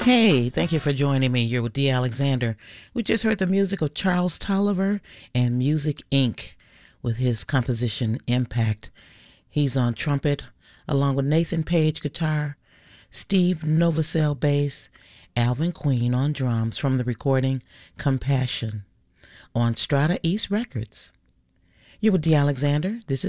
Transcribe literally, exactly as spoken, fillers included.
Hey, thank you for joining me. You're with Dee Alexander. We just heard the music of Charles Tolliver and Music Incorporated with his composition Impact. He's on trumpet, along with Nathan Page guitar, Steve Novosel bass, Alvin Queen on drums from the recording Compassion on Strata East Records. You're with Dee Alexander. This is